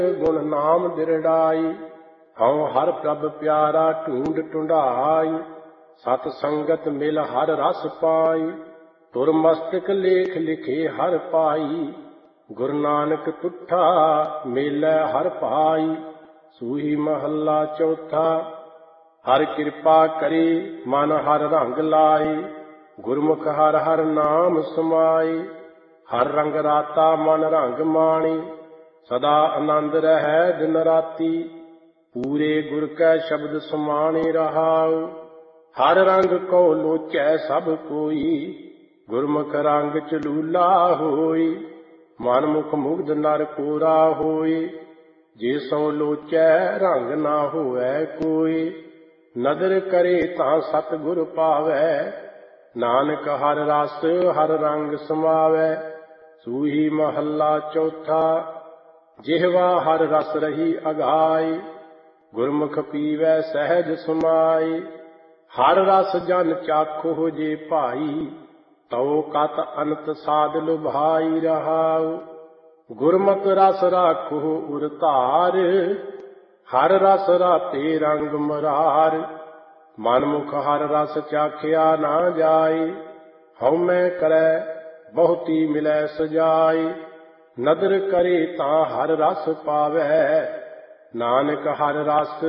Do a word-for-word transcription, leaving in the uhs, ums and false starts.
गुण नाम दिरड़ाई। हऊँ हर प्रभ प्यारा ढूंढ ढूंढाई। सत संगत मिल हर रस पाई। तुर मस्तक लेख लिखे हर पाई। गुरु नानक तुठा मेलै हर पाई। सूही महला चौथा। हर कृपा करी मन हर रंग लाई। गुरमुख हर हर नाम समाई। हर रंग राता मन रंग माणी। सदा आनंद रहै दिन राती। पूरे गुर कै शब्द समाने रहाऊ। हर रंग को लोचै सब कोई। गुरमुख रंग चलूला होई। मन मुख मुग्ध नर कोरा होई। जे सो लोचै रंग ना होवै कोई। नदर करे तां सतगुर पावै। नानक हर रस हर रंग समावै। सूही महला चौथा। जिहवा हर रस रही अघाई। गुरमुख पीवै सहज समाई। हर रस जन चाखो जे भाई। तौ कत अनत साध लुभाई रहाऊ। गुरमत रस राखो उर धार। हर रस राते रंग मरार। मन मुख हर रस चाखिया ना जाई। हउमੈ करै बहुती मिलै सजाई। नदर करे तां हर रस पावै। नानक हर रस